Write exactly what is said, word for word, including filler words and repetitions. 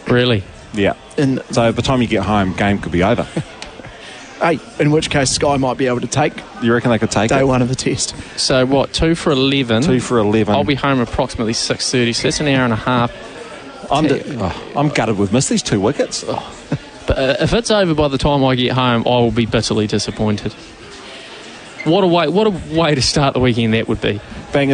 Really? Yeah. In, So by the time you get home, game could be over. hey, in which case Sky might be able to take You reckon they could take day it? one of the test. So what, two for eleven? Two for eleven. I'll be home approximately six thirty, so that's an hour and a half. I'm, d- oh, I'm gutted we've missed these two wickets. But uh, if it's over by the time I get home, I will be bitterly disappointed. What a way, what a way to start the weekend that would be. Bang